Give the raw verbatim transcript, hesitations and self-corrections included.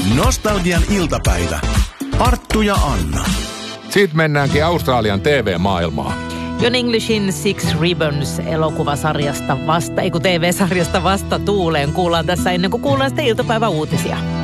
Nostalgian iltapäivä. Arttu ja Anna. Siitä mennäänkin Australian T V-maailmaan. John Englishin Six Ribbons -elokuvasarjasta vasta, ei kun T V-sarjasta vasta tuuleen kuullaan tässä ennen kuin kuullaan sitä iltapäiväuutisia.